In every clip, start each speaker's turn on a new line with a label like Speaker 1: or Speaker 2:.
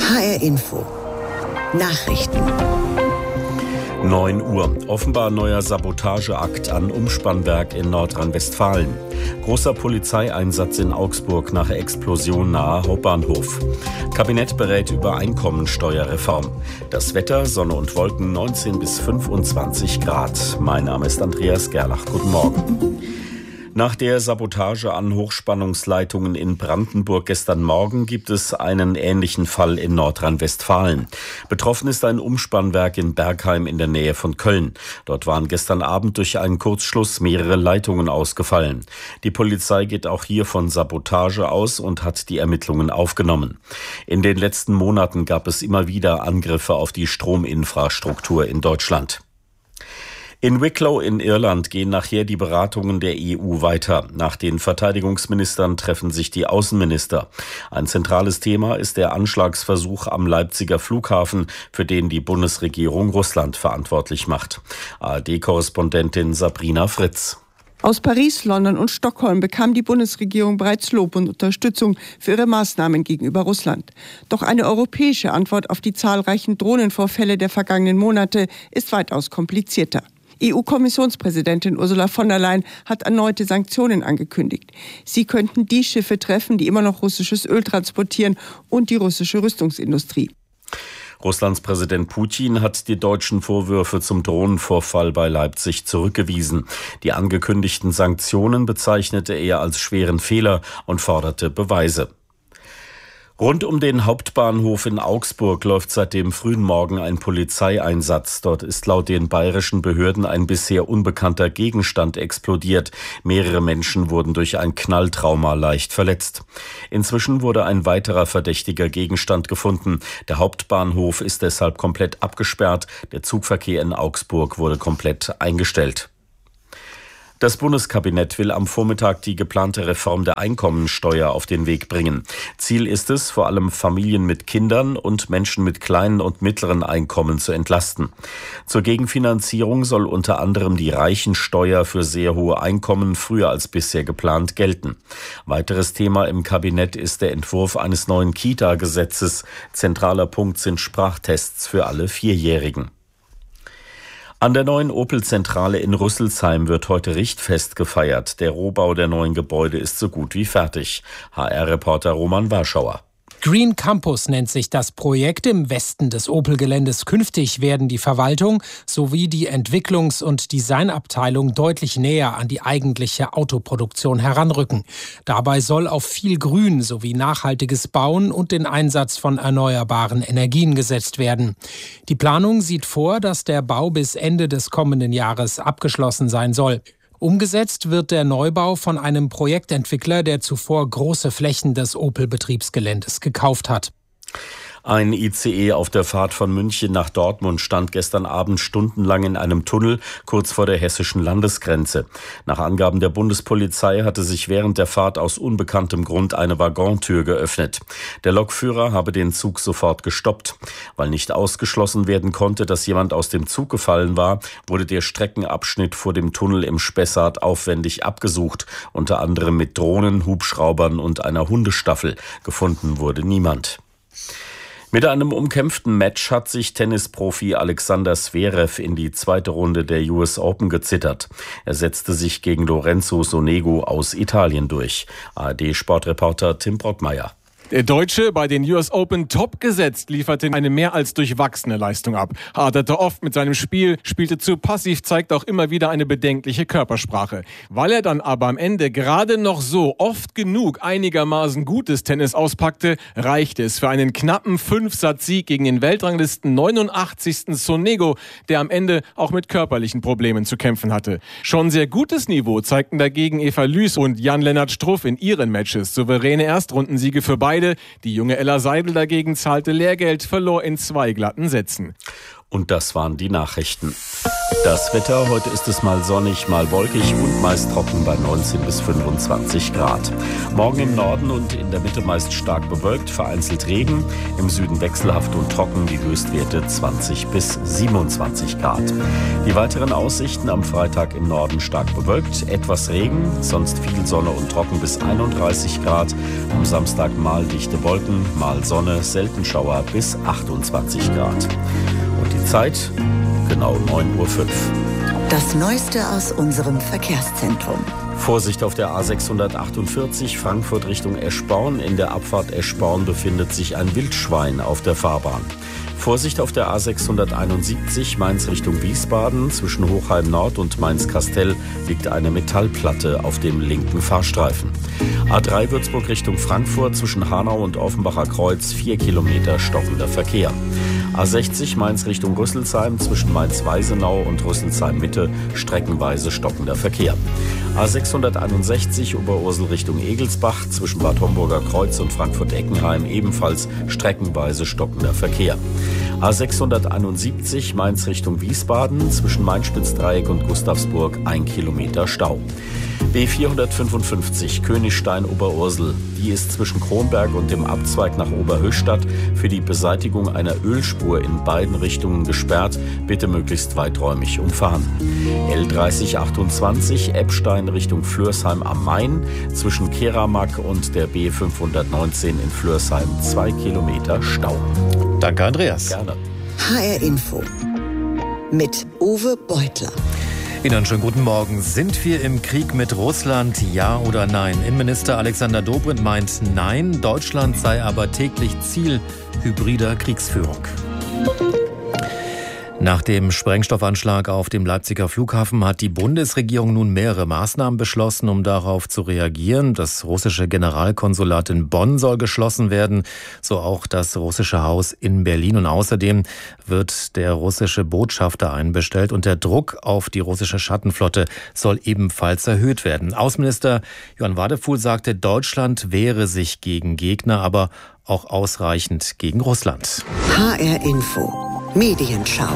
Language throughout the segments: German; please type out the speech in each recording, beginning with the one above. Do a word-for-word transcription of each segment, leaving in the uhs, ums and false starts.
Speaker 1: H R Info. Nachrichten.
Speaker 2: neun Uhr. Offenbar neuer Sabotageakt an Umspannwerk in Nordrhein-Westfalen. Großer Polizeieinsatz in Augsburg nach Explosion nahe Hauptbahnhof. Kabinett berät über Einkommensteuerreform. Das Wetter, Sonne und Wolken, neunzehn bis fünfundzwanzig Grad. Mein Name ist Andreas Gerlach. Guten Morgen. Nach der Sabotage an Hochspannungsleitungen in Brandenburg gestern Morgen gibt es einen ähnlichen Fall in Nordrhein-Westfalen. Betroffen ist ein Umspannwerk in Bergheim in der Nähe von Köln. Dort waren gestern Abend durch einen Kurzschluss mehrere Leitungen ausgefallen. Die Polizei geht auch hier von Sabotage aus und hat die Ermittlungen aufgenommen. In den letzten Monaten gab es immer wieder Angriffe auf die Strominfrastruktur in Deutschland. In Wicklow in Irland gehen nachher die Beratungen der E U weiter. Nach den Verteidigungsministern treffen sich die Außenminister. Ein zentrales Thema ist der Anschlagsversuch am Leipziger Flughafen, für den die Bundesregierung Russland verantwortlich macht. A R D-Korrespondentin Sabrina Fritz.
Speaker 3: Aus Paris, London und Stockholm bekam die Bundesregierung bereits Lob und Unterstützung für ihre Maßnahmen gegenüber Russland. Doch eine europäische Antwort auf die zahlreichen Drohnenvorfälle der vergangenen Monate ist weitaus komplizierter. E U-Kommissionspräsidentin Ursula von der Leyen hat erneute Sanktionen angekündigt. Sie könnten die Schiffe treffen, die immer noch russisches Öl transportieren, und die russische Rüstungsindustrie.
Speaker 2: Russlands Präsident Putin hat die deutschen Vorwürfe zum Drohnenvorfall bei Leipzig zurückgewiesen. Die angekündigten Sanktionen bezeichnete er als schweren Fehler und forderte Beweise. Rund um den Hauptbahnhof in Augsburg läuft seit dem frühen Morgen ein Polizeieinsatz. Dort ist laut den bayerischen Behörden ein bisher unbekannter Gegenstand explodiert. Mehrere Menschen wurden durch ein Knalltrauma leicht verletzt. Inzwischen wurde ein weiterer verdächtiger Gegenstand gefunden. Der Hauptbahnhof ist deshalb komplett abgesperrt. Der Zugverkehr in Augsburg wurde komplett eingestellt. Das Bundeskabinett will am Vormittag die geplante Reform der Einkommensteuer auf den Weg bringen. Ziel ist es, vor allem Familien mit Kindern und Menschen mit kleinen und mittleren Einkommen zu entlasten. Zur Gegenfinanzierung soll unter anderem die Reichensteuer für sehr hohe Einkommen früher als bisher geplant gelten. Weiteres Thema im Kabinett ist der Entwurf eines neuen Kita-Gesetzes. Zentraler Punkt sind Sprachtests für alle Vierjährigen. An der neuen Opel-Zentrale in Rüsselsheim wird heute Richtfest gefeiert. Der Rohbau der neuen Gebäude ist so gut wie fertig. H R-Reporter Roman Warschauer.
Speaker 4: Green Campus nennt sich das Projekt im Westen des Opel-Geländes. Künftig werden die Verwaltung sowie die Entwicklungs- und Designabteilung deutlich näher an die eigentliche Autoproduktion heranrücken. Dabei soll auf viel Grün sowie nachhaltiges Bauen und den Einsatz von erneuerbaren Energien gesetzt werden. Die Planung sieht vor, dass der Bau bis Ende des kommenden Jahres abgeschlossen sein soll. Umgesetzt wird der Neubau von einem Projektentwickler, der zuvor große Flächen des Opel-Betriebsgeländes gekauft hat.
Speaker 2: Ein I C E auf der Fahrt von München nach Dortmund stand gestern Abend stundenlang in einem Tunnel kurz vor der hessischen Landesgrenze. Nach Angaben der Bundespolizei hatte sich während der Fahrt aus unbekanntem Grund eine Waggontür geöffnet. Der Lokführer habe den Zug sofort gestoppt. Weil nicht ausgeschlossen werden konnte, dass jemand aus dem Zug gefallen war, wurde der Streckenabschnitt vor dem Tunnel im Spessart aufwendig abgesucht, unter anderem mit Drohnen, Hubschraubern und einer Hundestaffel. Gefunden wurde niemand. Mit einem umkämpften Match hat sich Tennisprofi Alexander Zverev in die zweite Runde der U S Open gezittert. Er setzte sich gegen Lorenzo Sonego aus Italien durch. A R D-Sportreporter Tim Brockmeier.
Speaker 5: Der Deutsche, bei den U S Open top gesetzt, lieferte eine mehr als durchwachsene Leistung ab. Haderte oft mit seinem Spiel, spielte zu passiv, zeigt auch immer wieder eine bedenkliche Körpersprache. Weil er dann aber am Ende gerade noch so oft genug einigermaßen gutes Tennis auspackte, reichte es für einen knappen Fünf-Satz-Sieg gegen den Weltranglisten neunundachtzigsten Sonego, der am Ende auch mit körperlichen Problemen zu kämpfen hatte. Schon sehr gutes Niveau zeigten dagegen Eva Lüß und Jan-Lennart Struff in ihren Matches. Souveräne Erstrundensiege für beide. Die junge Ella Seidel dagegen zahlte Lehrgeld, verlor in zwei glatten Sätzen.
Speaker 2: Und das waren die Nachrichten. Das Wetter, heute ist es mal sonnig, mal wolkig und meist trocken bei neunzehn bis fünfundzwanzig Grad. Morgen im Norden und in der Mitte meist stark bewölkt, vereinzelt Regen. Im Süden wechselhaft und trocken, die Höchstwerte zwanzig bis siebenundzwanzig Grad. Die weiteren Aussichten: am Freitag im Norden stark bewölkt, etwas Regen, sonst viel Sonne und trocken bis einunddreißig Grad. Am Samstag mal dichte Wolken, mal Sonne, selten Schauer bis achtundzwanzig Grad. Und die Zeit? Genau neun Uhr fünf.
Speaker 1: Das Neueste aus unserem Verkehrszentrum.
Speaker 2: Vorsicht auf der A sechshundertachtundvierzig, Frankfurt Richtung Eschborn. In der Abfahrt Eschborn befindet sich ein Wildschwein auf der Fahrbahn. Vorsicht auf der A sechshunderteinundsiebzig, Mainz Richtung Wiesbaden. Zwischen Hochheim Nord und Mainz-Kastell liegt eine Metallplatte auf dem linken Fahrstreifen. A drei Würzburg Richtung Frankfurt, zwischen Hanau und Offenbacher Kreuz, vier Kilometer stockender Verkehr. A sechzig Mainz Richtung Rüsselsheim, zwischen Mainz-Weisenau und Rüsselsheim-Mitte streckenweise stockender Verkehr. A sechshunderteinundsechzig Oberursel Richtung Egelsbach, zwischen Bad Homburger Kreuz und Frankfurt-Eckenheim ebenfalls streckenweise stockender Verkehr. A sechshunderteinundsiebzig Mainz Richtung Wiesbaden, zwischen Main-Spitz-Dreieck und Gustavsburg ein Kilometer Stau. B vierhundertfünfundfünfzig Königstein-Oberursel, die ist zwischen Kronberg und dem Abzweig nach Oberhöchstadt für die Beseitigung einer Ölspur in beiden Richtungen gesperrt, bitte möglichst weiträumig umfahren. L dreißig achtundzwanzig Eppstein Richtung Flörsheim am Main, zwischen Keramak und der B fünfhundertneunzehn in Flörsheim zwei Kilometer Stau.
Speaker 6: Danke, Andreas.
Speaker 2: Gerne.
Speaker 1: H R Info mit Uwe Beutler.
Speaker 6: Ihnen einen schönen guten Morgen. Sind wir im Krieg mit Russland, ja oder nein? Innenminister Alexander Dobrindt meint nein. Deutschland sei aber täglich Ziel hybrider Kriegsführung. Nach dem Sprengstoffanschlag auf dem Leipziger Flughafen hat die Bundesregierung nun mehrere Maßnahmen beschlossen, um darauf zu reagieren. Das russische Generalkonsulat in Bonn soll geschlossen werden, so auch das russische Haus in Berlin. Und außerdem wird der russische Botschafter einbestellt und der Druck auf die russische Schattenflotte soll ebenfalls erhöht werden. Außenminister Johann Wadephul sagte, Deutschland wehre sich gegen Gegner, aber auch ausreichend gegen Russland.
Speaker 1: H R Info Medienschau.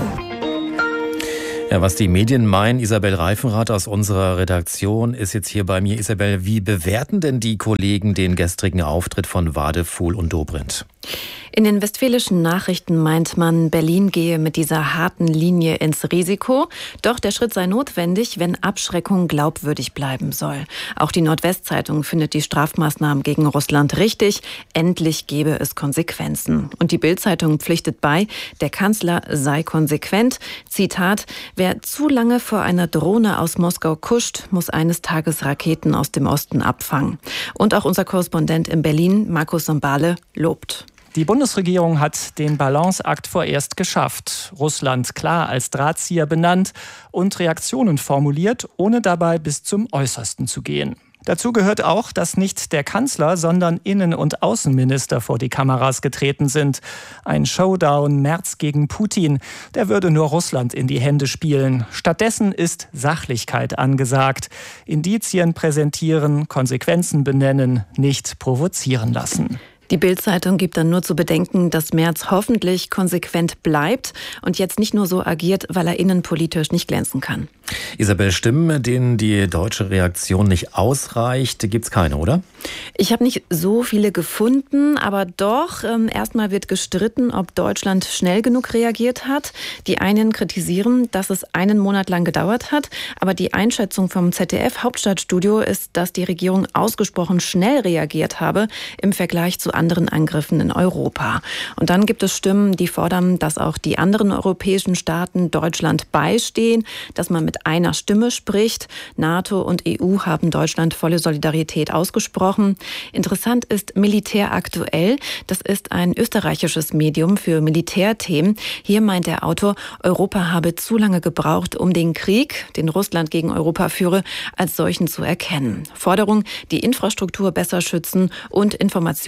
Speaker 6: Ja, was die Medien meinen, Isabel Reifenrath aus unserer Redaktion ist jetzt hier bei mir. Isabel, wie bewerten denn die Kollegen den gestrigen Auftritt von Wadephul und Dobrindt?
Speaker 7: In den westfälischen Nachrichten meint man, Berlin gehe mit dieser harten Linie ins Risiko. Doch der Schritt sei notwendig, wenn Abschreckung glaubwürdig bleiben soll. Auch die Nordwestzeitung findet die Strafmaßnahmen gegen Russland richtig. Endlich gebe es Konsequenzen. Und die Bild-Zeitung pflichtet bei, der Kanzler sei konsequent. Zitat: Wer zu lange vor einer Drohne aus Moskau kuscht, muss eines Tages Raketen aus dem Osten abfangen. Und auch unser Korrespondent in Berlin, Markus Sombale, lobt.
Speaker 8: Die Bundesregierung hat den Balanceakt vorerst geschafft, Russland klar als Drahtzieher benannt und Reaktionen formuliert, ohne dabei bis zum Äußersten zu gehen. Dazu gehört auch, dass nicht der Kanzler, sondern Innen- und Außenminister vor die Kameras getreten sind. Ein Showdown Merz gegen Putin, der würde nur Russland in die Hände spielen. Stattdessen ist Sachlichkeit angesagt. Indizien präsentieren, Konsequenzen benennen, nicht provozieren lassen.
Speaker 7: Die Bild-Zeitung gibt dann nur zu bedenken, dass Merz hoffentlich konsequent bleibt und jetzt nicht nur so agiert, weil er innenpolitisch nicht glänzen kann.
Speaker 6: Isabel, Stimmen, denen die deutsche Reaktion nicht ausreicht, gibt es keine, oder?
Speaker 7: Ich habe nicht so viele gefunden, aber doch, ähm, erstmal wird gestritten, ob Deutschland schnell genug reagiert hat. Die einen kritisieren, dass es einen Monat lang gedauert hat, aber die Einschätzung vom Z D F-Hauptstadtstudio ist, dass die Regierung ausgesprochen schnell reagiert habe im Vergleich zu anderen Angriffen in Europa. Und dann gibt es Stimmen, die fordern, dass auch die anderen europäischen Staaten Deutschland beistehen, dass man mit einer Stimme spricht. NATO und E U haben Deutschland volle Solidarität ausgesprochen. Interessant ist Militär aktuell. Das ist ein österreichisches Medium für Militärthemen. Hier meint der Autor, Europa habe zu lange gebraucht, um den Krieg, den Russland gegen Europa führe, als solchen zu erkennen. Forderung, die Infrastruktur besser schützen und Informationen unter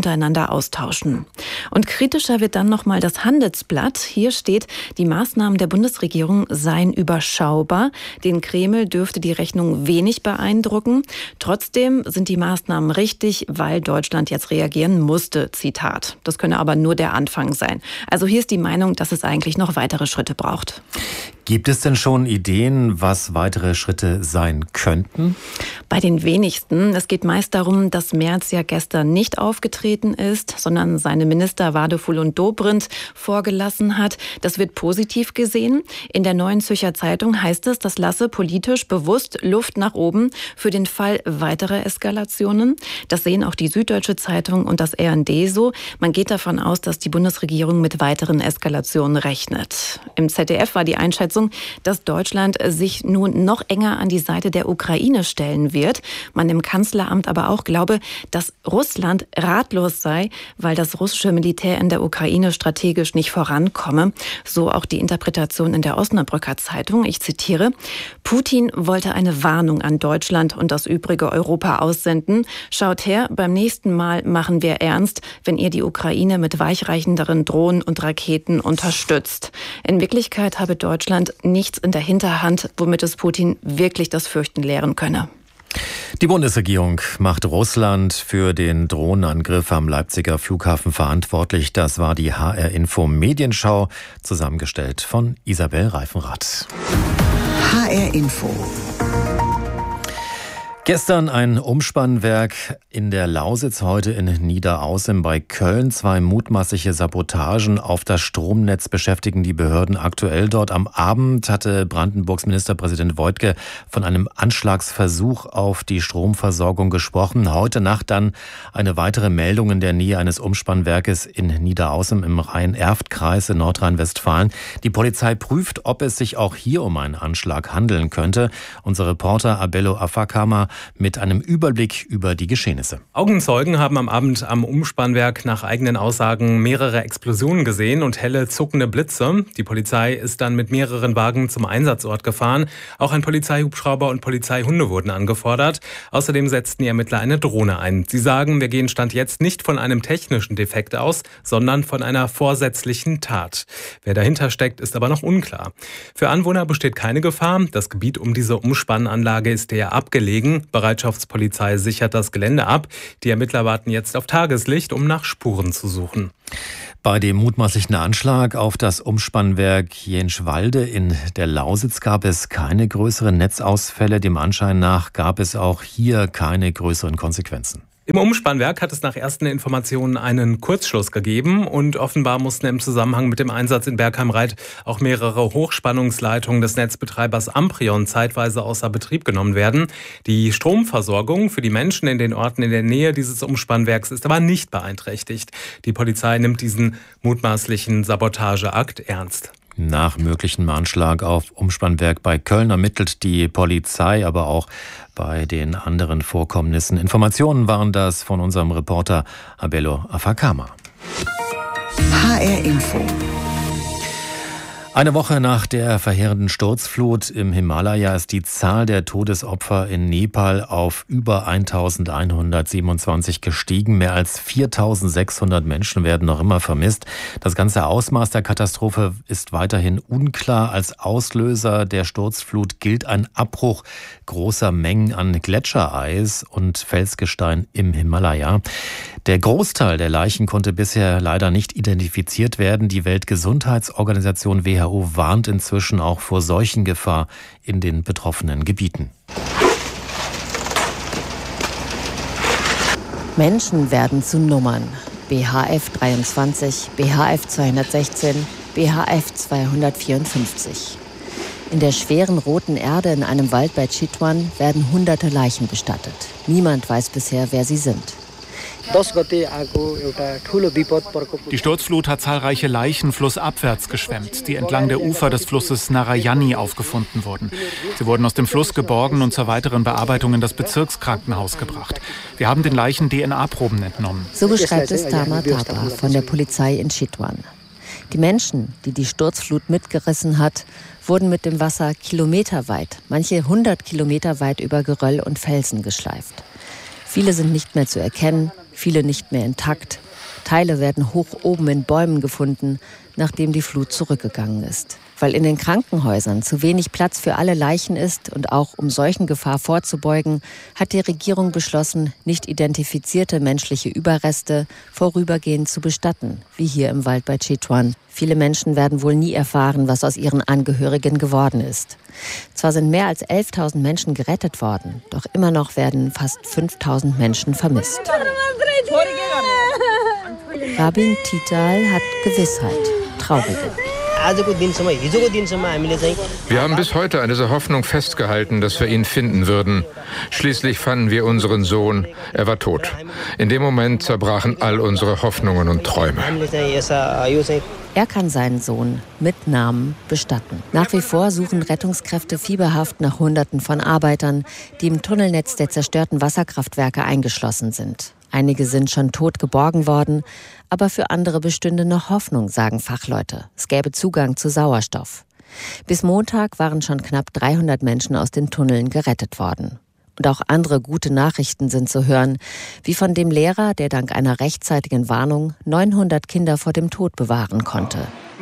Speaker 7: untereinander austauschen. Und kritischer wird dann nochmal das Handelsblatt. Hier steht, die Maßnahmen der Bundesregierung seien überschaubar. Den Kreml dürfte die Rechnung wenig beeindrucken. Trotzdem sind die Maßnahmen richtig, weil Deutschland jetzt reagieren musste. Zitat. Das könne aber nur der Anfang sein. Also hier ist die Meinung, dass es eigentlich noch weitere Schritte braucht.
Speaker 6: Gibt es denn schon Ideen, was weitere Schritte sein könnten?
Speaker 7: Bei den wenigsten. Es geht meist darum, dass Merz ja gestern nicht aufgetreten ist, sondern seine Minister Wadefuhl und Dobrindt vorgelassen hat. Das wird positiv gesehen. In der Neuen Zürcher Zeitung heißt es, das lasse politisch bewusst Luft nach oben für den Fall weiterer Eskalationen. Das sehen auch die Süddeutsche Zeitung und das R N D so. Man geht davon aus, dass die Bundesregierung mit weiteren Eskalationen rechnet. Im Z D F war die Einschätzung, dass Deutschland sich nun noch enger an die Seite der Ukraine stellen wird. Man im Kanzleramt aber auch glaube, dass Russland ratlos sei, weil das russische Militär in der Ukraine strategisch nicht vorankomme. So auch die Interpretation in der Osnabrücker Zeitung. Ich zitiere: Putin wollte eine Warnung an Deutschland und das übrige Europa aussenden. Schaut her, beim nächsten Mal machen wir ernst, wenn ihr die Ukraine mit weichreichenderen Drohnen und Raketen unterstützt. In Wirklichkeit habe Deutschland nichts in der Hinterhand, womit es Putin wirklich das Fürchten lehren könne.
Speaker 6: Die Bundesregierung macht Russland für den Drohnenangriff am Leipziger Flughafen verantwortlich. Das war die H R-Info Medienschau, zusammengestellt von Isabel Reifenrath.
Speaker 1: H R-Info.
Speaker 6: Gestern ein Umspannwerk in der Lausitz, heute in Niederaußem bei Köln. Zwei mutmaßliche Sabotagen auf das Stromnetz beschäftigen die Behörden aktuell dort. Am Abend hatte Brandenburgs Ministerpräsident Woidke von einem Anschlagsversuch auf die Stromversorgung gesprochen. Heute Nacht dann eine weitere Meldung in der Nähe eines Umspannwerkes in Niederaußem im Rhein-Erft-Kreis in Nordrhein-Westfalen. Die Polizei prüft, ob es sich auch hier um einen Anschlag handeln könnte. Unser Reporter Abello Afakama mit einem Überblick über die Geschehnisse.
Speaker 9: Augenzeugen haben am Abend am Umspannwerk nach eigenen Aussagen mehrere Explosionen gesehen und helle zuckende Blitze. Die Polizei ist dann mit mehreren Wagen zum Einsatzort gefahren. Auch ein Polizeihubschrauber und Polizeihunde wurden angefordert. Außerdem setzten die Ermittler eine Drohne ein. Sie sagen, wir gehen Stand jetzt nicht von einem technischen Defekt aus, sondern von einer vorsätzlichen Tat. Wer dahinter steckt, ist aber noch unklar. Für Anwohner besteht keine Gefahr. Das Gebiet um diese Umspannanlage ist eher abgelegen. Bereitschaftspolizei sichert das Gelände ab. Die Ermittler warten jetzt auf Tageslicht, um nach Spuren zu suchen.
Speaker 6: Bei dem mutmaßlichen Anschlag auf das Umspannwerk Jenschwalde in der Lausitz gab es keine größeren Netzausfälle. Dem Anschein nach gab es auch hier keine größeren Konsequenzen.
Speaker 9: Im Umspannwerk hat es nach ersten Informationen einen Kurzschluss gegeben und offenbar mussten im Zusammenhang mit dem Einsatz in Bergheim-Reit auch mehrere Hochspannungsleitungen des Netzbetreibers Amprion zeitweise außer Betrieb genommen werden. Die Stromversorgung für die Menschen in den Orten in der Nähe dieses Umspannwerks ist aber nicht beeinträchtigt. Die Polizei nimmt diesen mutmaßlichen Sabotageakt ernst.
Speaker 6: Nach möglichem Anschlag auf Umspannwerk bei Köln ermittelt die Polizei, aber auch bei den anderen Vorkommnissen. Informationen waren das von unserem Reporter Abello Afakama.
Speaker 1: H R-Info.
Speaker 6: Eine Woche nach der verheerenden Sturzflut im Himalaya ist die Zahl der Todesopfer in Nepal auf über eintausendeinhundertsiebenundzwanzig gestiegen. Mehr als viertausendsechshundert Menschen werden noch immer vermisst. Das ganze Ausmaß der Katastrophe ist weiterhin unklar. Als Auslöser der Sturzflut gilt ein Abbruch großer Mengen an Gletschereis und Felsgestein im Himalaya. Der Großteil der Leichen konnte bisher leider nicht identifiziert werden. Die Weltgesundheitsorganisation W H O warnt inzwischen auch vor Seuchengefahr in den betroffenen Gebieten.
Speaker 10: Menschen werden zu Nummern. B H F dreiundzwanzig, B H F zweihundertsechzehn, B H F zweihundertvierundfünfzig. In der schweren roten Erde in einem Wald bei Chitwan werden hunderte Leichen bestattet. Niemand weiß bisher, wer sie sind.
Speaker 11: Die Sturzflut hat zahlreiche Leichen flussabwärts geschwemmt, die entlang der Ufer des Flusses Narayani aufgefunden wurden. Sie wurden aus dem Fluss geborgen und zur weiteren Bearbeitung in das Bezirkskrankenhaus gebracht. Wir haben den Leichen D N A-Proben entnommen.
Speaker 10: So beschreibt es Tama Taba von der Polizei in Chitwan. Die Menschen, die die Sturzflut mitgerissen hat, wurden mit dem Wasser kilometerweit, manche hundert Kilometer weit über Geröll und Felsen geschleift. Viele sind nicht mehr zu erkennen, viele nicht mehr intakt. Teile werden hoch oben in Bäumen gefunden, nachdem die Flut zurückgegangen ist. Weil in den Krankenhäusern zu wenig Platz für alle Leichen ist und auch um Seuchengefahr vorzubeugen, hat die Regierung beschlossen, nicht identifizierte menschliche Überreste vorübergehend zu bestatten, wie hier im Wald bei Chitwan. Viele Menschen werden wohl nie erfahren, was aus ihren Angehörigen geworden ist. Zwar sind mehr als elftausend Menschen gerettet worden, doch immer noch werden fast fünftausend Menschen vermisst. Rabin Tital hat Gewissheit, traurige.
Speaker 12: Wir haben bis heute an dieser Hoffnung festgehalten, dass wir ihn finden würden. Schließlich fanden wir unseren Sohn. Er war tot. In dem Moment zerbrachen all unsere Hoffnungen und Träume.
Speaker 10: Er kann seinen Sohn mit Namen bestatten. Nach wie vor suchen Rettungskräfte fieberhaft nach Hunderten von Arbeitern, die im Tunnelnetz der zerstörten Wasserkraftwerke eingeschlossen sind. Einige sind schon tot geborgen worden, aber für andere bestünde noch Hoffnung, sagen Fachleute. Es gäbe Zugang zu Sauerstoff. Bis Montag waren schon knapp dreihundert Menschen aus den Tunneln gerettet worden. Und auch andere gute Nachrichten sind zu hören, wie von dem Lehrer, der dank einer rechtzeitigen Warnung neunhundert Kinder vor dem Tod bewahren konnte.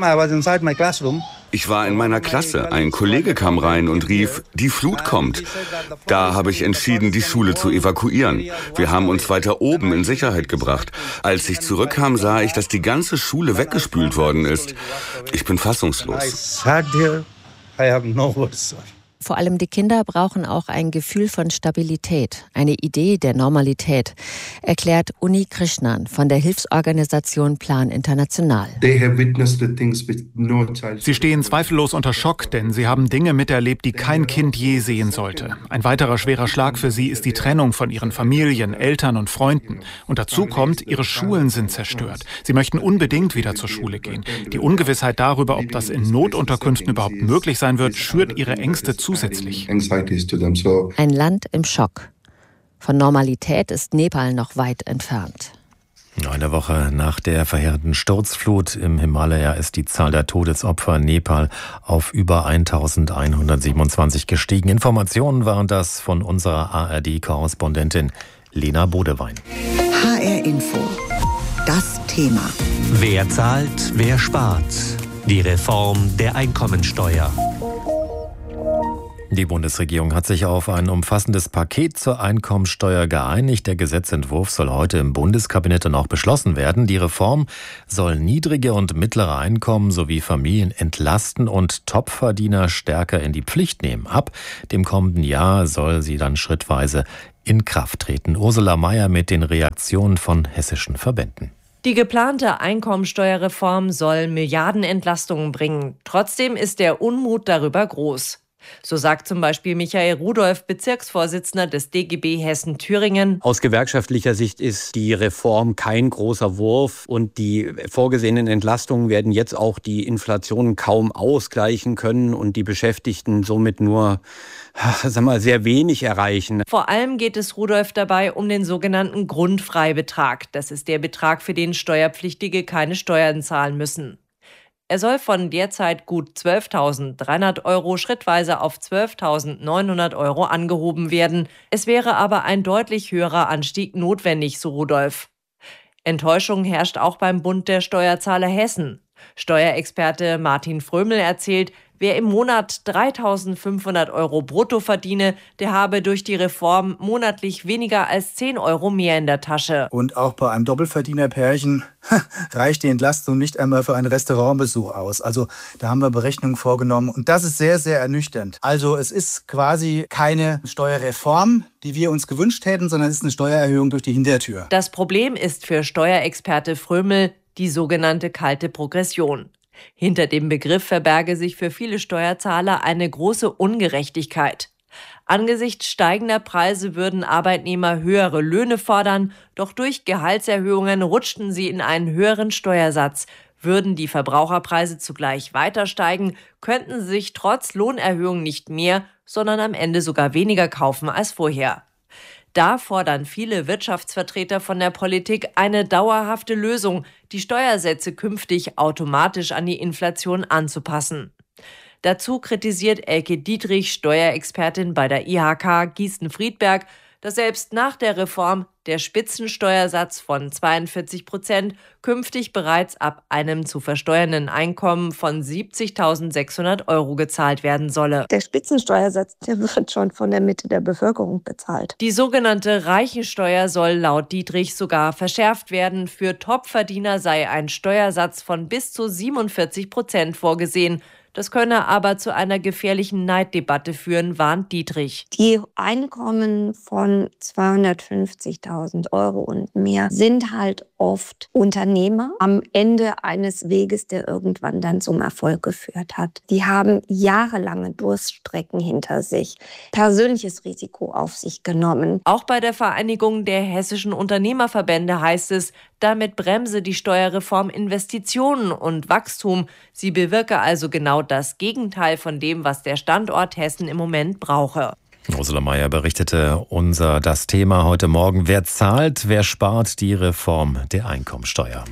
Speaker 13: Ich war in meiner Klasse. Ein Kollege kam rein und rief, die Flut kommt. Da habe ich entschieden, die Schule zu evakuieren. Wir haben uns weiter oben in Sicherheit gebracht. Als ich zurückkam, sah ich, dass die ganze Schule weggespült worden ist. Ich bin fassungslos.
Speaker 10: Vor allem die Kinder brauchen auch ein Gefühl von Stabilität, eine Idee der Normalität, erklärt Uni Krishnan von der Hilfsorganisation Plan International.
Speaker 11: Sie stehen zweifellos unter Schock, denn sie haben Dinge miterlebt, die kein Kind je sehen sollte. Ein weiterer schwerer Schlag für sie ist die Trennung von ihren Familien, Eltern und Freunden. Und dazu kommt, ihre Schulen sind zerstört. Sie möchten unbedingt wieder zur Schule gehen. Die Ungewissheit darüber, ob das in Notunterkünften überhaupt möglich sein wird, schürt ihre Ängste zusätzlich.
Speaker 10: Ein Land im Schock. Von Normalität ist Nepal noch weit entfernt.
Speaker 6: Eine Woche nach der verheerenden Sturzflut im Himalaya ist die Zahl der Todesopfer in Nepal auf über eintausendeinhundertsiebenundzwanzig gestiegen. Informationen waren das von unserer A R D-Korrespondentin Lena Bodewein.
Speaker 1: H R Info. Das Thema.
Speaker 14: Wer zahlt, wer spart? Die Reform der Einkommensteuer.
Speaker 6: Die Bundesregierung hat sich auf ein umfassendes Paket zur Einkommensteuer geeinigt. Der Gesetzentwurf soll heute im Bundeskabinett dann auch beschlossen werden. Die Reform soll niedrige und mittlere Einkommen sowie Familien entlasten und Topverdiener stärker in die Pflicht nehmen. Ab dem kommenden Jahr soll sie dann schrittweise in Kraft treten. Ursula Mayer mit den Reaktionen von hessischen Verbänden.
Speaker 15: Die geplante Einkommensteuerreform soll Milliardenentlastungen bringen. Trotzdem ist der Unmut darüber groß. So sagt zum Beispiel Michael Rudolph, Bezirksvorsitzender des D G B Hessen-Thüringen.
Speaker 16: Aus gewerkschaftlicher Sicht ist die Reform kein großer Wurf und die vorgesehenen Entlastungen werden jetzt auch die Inflation kaum ausgleichen können und die Beschäftigten somit nur, sag mal, sehr wenig erreichen.
Speaker 15: Vor allem geht es Rudolph dabei um den sogenannten Grundfreibetrag. Das ist der Betrag, für den Steuerpflichtige keine Steuern zahlen müssen. Er soll von derzeit gut zwölftausenddreihundert Euro schrittweise auf zwölftausendneunhundert Euro angehoben werden. Es wäre aber ein deutlich höherer Anstieg notwendig, so Rudolph. Enttäuschung herrscht auch beim Bund der Steuerzahler Hessen. Steuerexperte Martin Frömel erzählt, wer im Monat dreitausendfünfhundert Euro brutto verdiene, der habe durch die Reform monatlich weniger als zehn Euro mehr in der Tasche.
Speaker 17: Und auch bei einem Doppelverdienerpärchen reicht die Entlastung nicht einmal für einen Restaurantbesuch aus. Also da haben wir Berechnungen vorgenommen und das ist sehr, sehr ernüchternd. Also es ist quasi keine Steuerreform, die wir uns gewünscht hätten, sondern es ist eine Steuererhöhung durch die Hintertür.
Speaker 15: Das Problem ist für Steuerexperte Frömel die sogenannte kalte Progression. Hinter dem Begriff verberge sich für viele Steuerzahler eine große Ungerechtigkeit. Angesichts steigender Preise würden Arbeitnehmer höhere Löhne fordern, doch durch Gehaltserhöhungen rutschten sie in einen höheren Steuersatz. Würden die Verbraucherpreise zugleich weiter steigen, könnten sie sich trotz Lohnerhöhung nicht mehr, sondern am Ende sogar weniger kaufen als vorher. Da fordern viele Wirtschaftsvertreter von der Politik eine dauerhafte Lösung, die Steuersätze künftig automatisch an die Inflation anzupassen. Dazu kritisiert Elke Dietrich, Steuerexpertin bei der I H K Gießen-Friedberg, dass selbst nach der Reform der Spitzensteuersatz von zweiundvierzig Prozent künftig bereits ab einem zu versteuernden Einkommen von siebzigtausendsechshundert Euro gezahlt werden solle.
Speaker 18: Der Spitzensteuersatz, der wird schon von der Mitte der Bevölkerung bezahlt.
Speaker 15: Die sogenannte Reichensteuer soll laut Dietrich sogar verschärft werden. Für Topverdiener sei ein Steuersatz von bis zu siebenundvierzig Prozent vorgesehen. Das könne aber zu einer gefährlichen Neiddebatte führen, warnt Dietrich.
Speaker 18: Die Einkommen von zweihundertfünfzigtausend Euro und mehr sind halt oft Unternehmer am Ende eines Weges, der irgendwann dann zum Erfolg geführt hat. Die haben jahrelange Durststrecken hinter sich, persönliches Risiko auf sich genommen.
Speaker 15: Auch bei der Vereinigung der hessischen Unternehmerverbände heißt es, damit bremse die Steuerreform Investitionen und Wachstum. Sie bewirke also genau das Gegenteil von dem, was der Standort Hessen im Moment brauche.
Speaker 6: Ursula Mayer berichtete unser das Thema heute Morgen. Wer zahlt, wer spart, die Reform der Einkommensteuer.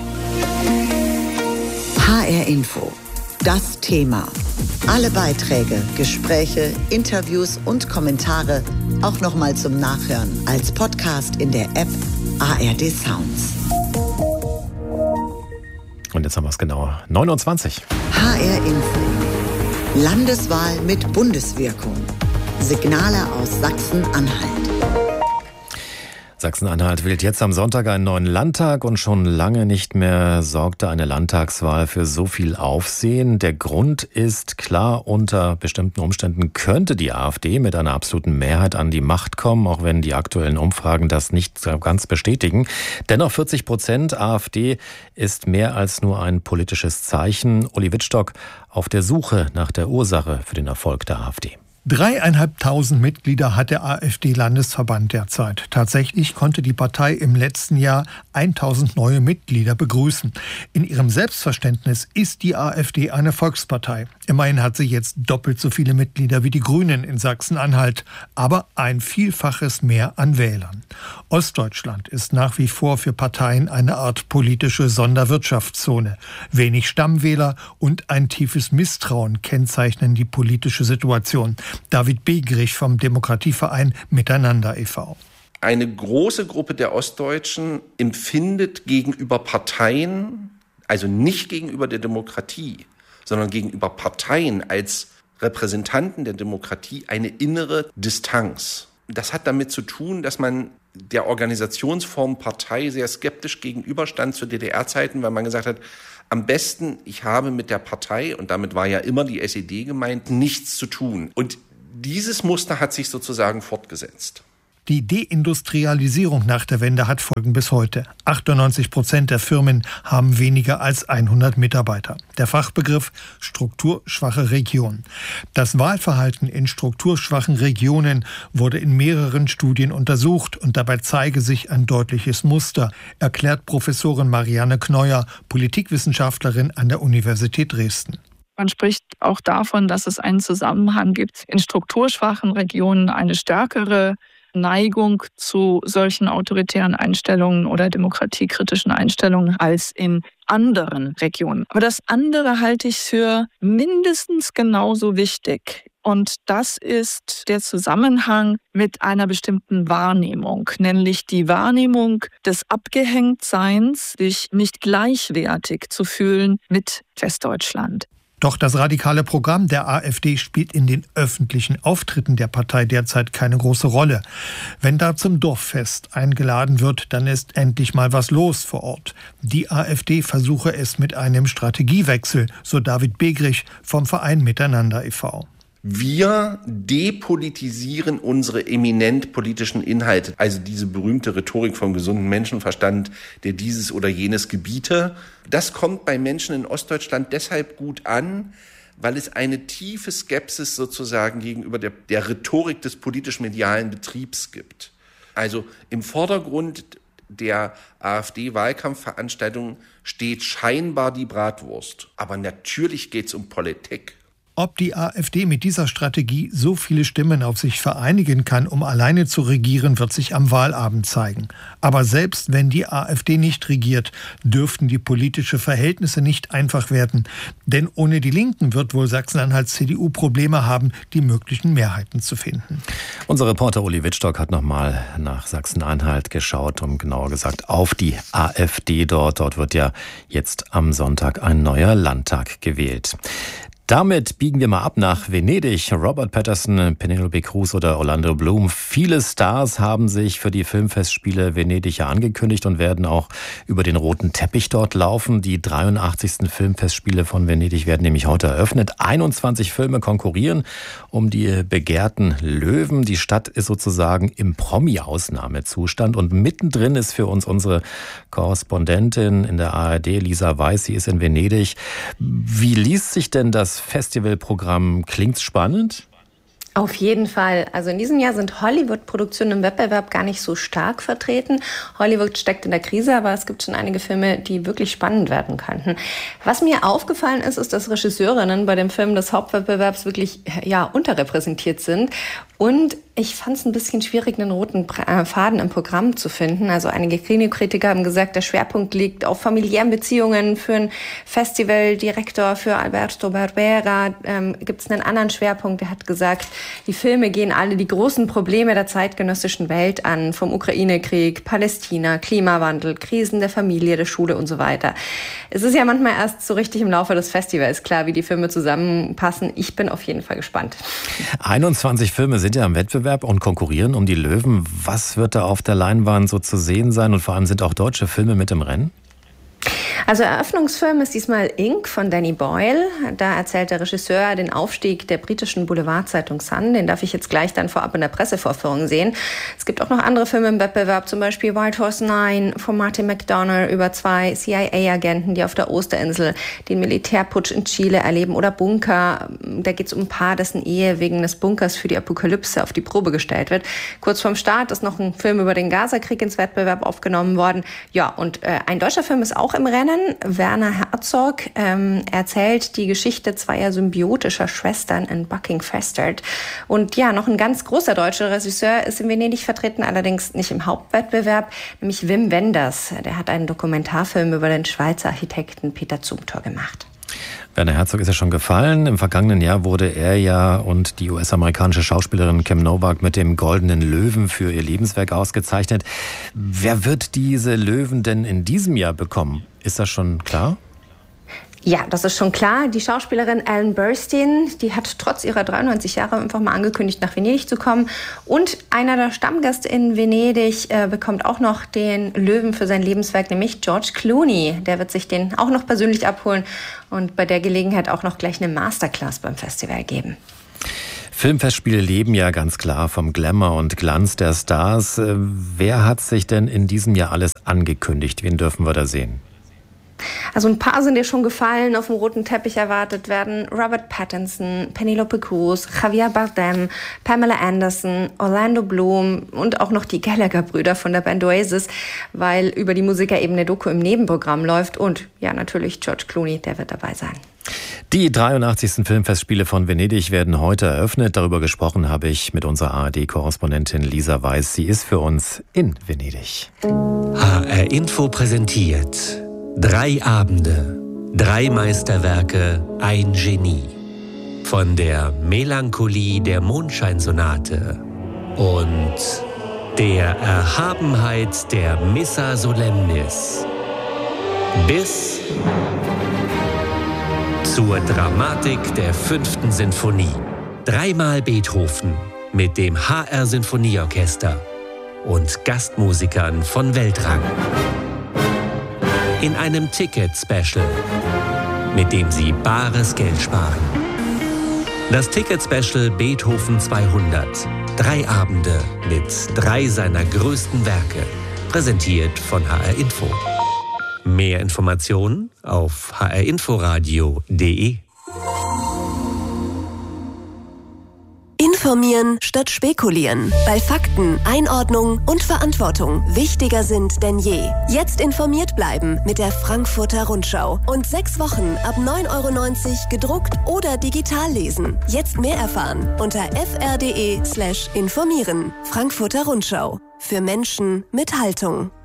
Speaker 1: H R Info. Das Thema. Alle Beiträge, Gespräche, Interviews und Kommentare auch nochmal zum Nachhören als Podcast in der App A R D Sounds.
Speaker 6: Und jetzt haben wir es genauer. neunundzwanzig.
Speaker 1: H R Info. Landeswahl mit Bundeswirkung. Signale aus Sachsen-Anhalt.
Speaker 6: Sachsen-Anhalt wählt jetzt am Sonntag einen neuen Landtag und schon lange nicht mehr sorgte eine Landtagswahl für so viel Aufsehen. Der Grund ist klar, unter bestimmten Umständen könnte die AfD mit einer absoluten Mehrheit an die Macht kommen, auch wenn die aktuellen Umfragen das nicht ganz bestätigen. Dennoch vierzig Prozent AfD ist mehr als nur ein politisches Zeichen. Uli Wittstock auf der Suche nach der Ursache für den Erfolg der AfD.
Speaker 19: Dreieinhalbtausend Mitglieder hat der AfD-Landesverband derzeit. Tatsächlich konnte die Partei im letzten Jahr tausend neue Mitglieder begrüßen. In ihrem Selbstverständnis ist die AfD eine Volkspartei. Immerhin hat sie jetzt doppelt so viele Mitglieder wie die Grünen in Sachsen-Anhalt, aber ein Vielfaches mehr an Wählern. Ostdeutschland ist nach wie vor für Parteien eine Art politische Sonderwirtschaftszone. Wenig Stammwähler und ein tiefes Misstrauen kennzeichnen die politische Situation. David Begrich vom Demokratieverein Miteinander e V
Speaker 20: Eine große Gruppe der Ostdeutschen empfindet gegenüber Parteien, also nicht gegenüber der Demokratie, sondern gegenüber Parteien als Repräsentanten der Demokratie eine innere Distanz. Das hat damit zu tun, dass man der Organisationsform Partei sehr skeptisch gegenüberstand zu D D R-Zeiten, weil man gesagt hat, am besten, ich habe mit der Partei, und damit war ja immer die S E D gemeint, nichts zu tun. Und dieses Muster hat sich sozusagen fortgesetzt.
Speaker 19: Die Deindustrialisierung nach der Wende hat Folgen bis heute. achtundneunzig Prozent der Firmen haben weniger als hundert Mitarbeiter. Der Fachbegriff strukturschwache Region. Das Wahlverhalten in strukturschwachen Regionen wurde in mehreren Studien untersucht und dabei zeige sich ein deutliches Muster, erklärt Professorin Marianne Kneuer, Politikwissenschaftlerin an der Universität Dresden.
Speaker 21: Man spricht auch davon, dass es einen Zusammenhang gibt. In strukturschwachen Regionen eine stärkere Neigung zu solchen autoritären Einstellungen oder demokratiekritischen Einstellungen als in anderen Regionen. Aber das andere halte ich für mindestens genauso wichtig. Und das ist der Zusammenhang mit einer bestimmten Wahrnehmung, nämlich die Wahrnehmung des Abgehängtseins, sich nicht gleichwertig zu fühlen mit Westdeutschland.
Speaker 19: Doch das radikale Programm der AfD spielt in den öffentlichen Auftritten der Partei derzeit keine große Rolle. Wenn da zum Dorffest eingeladen wird, dann ist endlich mal was los vor Ort. Die AfD versuche es mit einem Strategiewechsel, so David Begrich vom Verein Miteinander e V
Speaker 20: Wir depolitisieren unsere eminent politischen Inhalte, also diese berühmte Rhetorik vom gesunden Menschenverstand, der dieses oder jenes gebiete. Das kommt bei Menschen in Ostdeutschland deshalb gut an, weil es eine tiefe Skepsis sozusagen gegenüber der, der Rhetorik des politisch-medialen Betriebs gibt. Also im Vordergrund der AfD-Wahlkampfveranstaltungen steht scheinbar die Bratwurst. Aber natürlich geht es um Politik.
Speaker 19: Ob die AfD mit dieser Strategie so viele Stimmen auf sich vereinigen kann, um alleine zu regieren, wird sich am Wahlabend zeigen. Aber selbst wenn die AfD nicht regiert, dürften die politischen Verhältnisse nicht einfach werden. Denn ohne die Linken wird wohl Sachsen-Anhalts C D U Probleme haben, die möglichen Mehrheiten zu finden.
Speaker 6: Unser Reporter Uli Wittstock hat nochmal nach Sachsen-Anhalt geschaut, um genauer gesagt auf die AfD dort. Dort wird ja jetzt am Sonntag ein neuer Landtag gewählt. Damit biegen wir mal ab nach Venedig. Robert Pattinson, Penelope Cruz oder Orlando Bloom. Viele Stars haben sich für die Filmfestspiele Venedig ja angekündigt und werden auch über den roten Teppich dort laufen. Die dreiundachtzigsten Filmfestspiele von Venedig werden nämlich heute eröffnet. einundzwanzig Filme konkurrieren um die begehrten Löwen. Die Stadt ist sozusagen im Promi-Ausnahmezustand und mittendrin ist für uns unsere Korrespondentin in der A R D, Lisa Weiß. Sie ist in Venedig. Wie liest sich denn das Festivalprogramm? Klingt's spannend?
Speaker 3: Auf jeden Fall. Also in diesem Jahr sind Hollywood-Produktionen im Wettbewerb gar nicht so stark vertreten. Hollywood steckt in der Krise, aber es gibt schon einige Filme, die wirklich spannend werden könnten. Was mir aufgefallen ist, ist, dass Regisseurinnen bei dem Film des Hauptwettbewerbs wirklich ja unterrepräsentiert sind. Und ich fand es ein bisschen schwierig, einen roten Faden im Programm zu finden. Also einige Kinokritiker haben gesagt, der Schwerpunkt liegt auf familiären Beziehungen. Für einen Festivaldirektor, für Alberto Barbera, ähm, gibt es einen anderen Schwerpunkt. Der hat gesagt, die Filme gehen alle die großen Probleme der zeitgenössischen Welt an. Vom Ukraine-Krieg, Palästina, Klimawandel, Krisen der Familie, der Schule und so weiter. Es ist ja manchmal erst so richtig im Laufe des Festivals klar, wie die Filme zusammenpassen. Ich bin auf jeden Fall gespannt.
Speaker 6: einundzwanzig Filme sind ja im Wettbewerb und konkurrieren um die Löwen. Was wird da auf der Leinwand so zu sehen sein? Und vor allem sind auch deutsche Filme mit im Rennen?
Speaker 3: Also Eröffnungsfilm ist diesmal Ink von Danny Boyle. Da erzählt der Regisseur den Aufstieg der britischen Boulevardzeitung Sun. Den darf ich jetzt gleich dann vorab in der Pressevorführung sehen. Es gibt auch noch andere Filme im Wettbewerb, zum Beispiel White Horse Nine von Martin McDonagh über zwei C I A-Agenten, die auf der Osterinsel den Militärputsch in Chile erleben, oder Bunker. Da geht es um ein Paar, dessen Ehe wegen des Bunkers für die Apokalypse auf die Probe gestellt wird. Kurz vorm Start ist noch ein Film über den Gazakrieg ins Wettbewerb aufgenommen worden. Ja, und äh, ein deutscher Film ist auch im Rennen. Werner Herzog ähm, erzählt die Geschichte zweier symbiotischer Schwestern in Buckinghamshire. Und ja, noch ein ganz großer deutscher Regisseur ist in Venedig vertreten, allerdings nicht im Hauptwettbewerb, nämlich Wim Wenders. Der hat einen Dokumentarfilm über den Schweizer Architekten Peter Zumthor gemacht.
Speaker 6: Werner Herzog ist ja schon gefallen. Im vergangenen Jahr wurde er ja und die U S-amerikanische Schauspielerin Kim Novak mit dem Goldenen Löwen für ihr Lebenswerk ausgezeichnet. Wer wird diese Löwen denn in diesem Jahr bekommen? Ist das schon klar?
Speaker 3: Ja, das ist schon klar. Die Schauspielerin Ellen Burstyn, die hat trotz ihrer dreiundneunzig Jahre einfach mal angekündigt, nach Venedig zu kommen. Und einer der Stammgäste in Venedig äh, bekommt auch noch den Löwen für sein Lebenswerk, nämlich George Clooney. Der wird sich den auch noch persönlich abholen und bei der Gelegenheit auch noch gleich eine Masterclass beim Festival geben.
Speaker 6: Filmfestspiele leben ja ganz klar vom Glamour und Glanz der Stars. Wer hat sich denn in diesem Jahr alles angekündigt? Wen dürfen wir da sehen?
Speaker 3: Also ein paar sind ja schon gefallen. Auf dem roten Teppich erwartet werden Robert Pattinson, Penelope Cruz, Javier Bardem, Pamela Anderson, Orlando Bloom und auch noch die Gallagher-Brüder von der Band Oasis, weil über die Musiker eben eine Doku im Nebenprogramm läuft. Und ja, natürlich George Clooney, der wird dabei sein.
Speaker 6: Die dreiundachtzigsten Filmfestspiele von Venedig werden heute eröffnet. Darüber gesprochen habe ich mit unserer A R D-Korrespondentin Lisa Weiß. Sie ist für uns in Venedig.
Speaker 14: H R Info präsentiert Drei Abende, drei Meisterwerke, ein Genie. Von der Melancholie der Mondscheinsonate und der Erhabenheit der Missa Solemnis bis zur Dramatik der fünften Sinfonie. Dreimal Beethoven mit dem H R Sinfonieorchester und Gastmusikern von Weltrang. In einem Ticket-Special, mit dem Sie bares Geld sparen. Das Ticket-Special Beethoven zweihundert. Drei Abende mit drei seiner größten Werke. Präsentiert von H R Info. Mehr Informationen auf h r inforadio punkt d e.
Speaker 4: Informieren statt spekulieren. Weil Fakten, Einordnung und Verantwortung wichtiger sind denn je. Jetzt informiert bleiben mit der Frankfurter Rundschau. Und sechs Wochen ab neun Euro neunzig gedruckt oder digital lesen. Jetzt mehr erfahren unter fr.de slash informieren. Frankfurter Rundschau. Für Menschen mit Haltung.